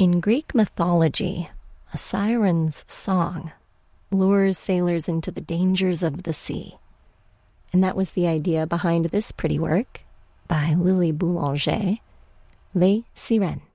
In Greek mythology, a siren's song lures sailors into the dangers of the sea. And that was the idea behind this pretty work by Lily Boulanger, Les Sirènes.